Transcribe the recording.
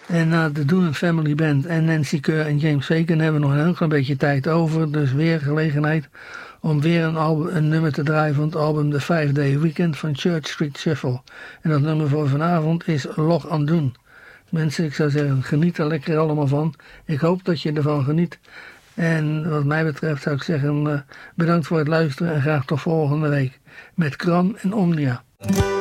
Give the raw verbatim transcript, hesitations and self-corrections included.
En na de Doon Family Band en Nancy Kerr en James Fagan hebben we nog een heel klein beetje tijd over. Dus weer gelegenheid om weer een, album, een nummer te draaien van het album The Five Day Weekend van Church Street Shuffle. En dat nummer voor vanavond is Log aan Doen. Mensen, ik zou zeggen, geniet er lekker allemaal van. Ik hoop dat je ervan geniet. En wat mij betreft zou ik zeggen, uh, bedankt voor het luisteren en graag tot volgende week met Kran en Omnia.